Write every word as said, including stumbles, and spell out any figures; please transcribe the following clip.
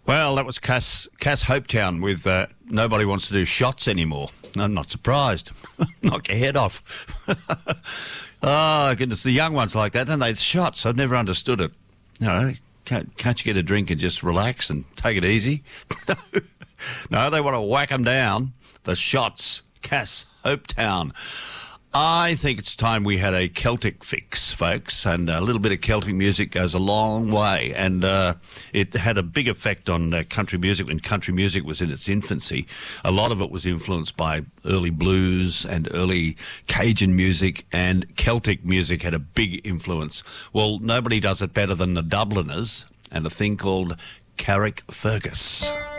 Well, that was Cass, Cass Hopetown with uh, Nobody Wants to Do Shots Anymore. I'm not surprised. Knock your head off. Oh, goodness, the young ones like that, don't they? It's shots. I've never understood it. You know, can't, can't you get a drink and just relax and take it easy? No, they want to whack them down. The shots. Cass Hopetown. I think it's time we had a Celtic fix, folks, and a little bit of Celtic music goes a long way, and uh, it had a big effect on uh, country music when country music was in its infancy. A lot of it was influenced by early blues and early Cajun music, and Celtic music had a big influence. Well, nobody does it better than the Dubliners and a thing called Carrickfergus.